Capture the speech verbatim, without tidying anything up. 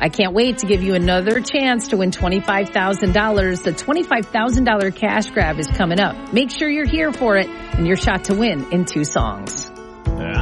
I can't wait to give you another chance to win twenty-five thousand dollars. The twenty-five thousand dollars cash grab is coming up. Make sure you're here for it and your shot to win in two songs.